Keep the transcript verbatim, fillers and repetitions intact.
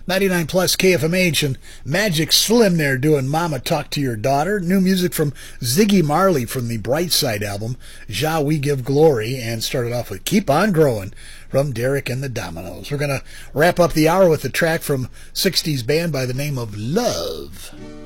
ninety-nine plus K F M H, and Magic Slim there doing Mama Talk to Your Daughter. New music from Ziggy Marley from the Bright Side album, Ja We Give Glory, and started off with Keep On Growing from Derek and the Dominoes. We're going to wrap up the hour with a track from sixties band by the name of Love.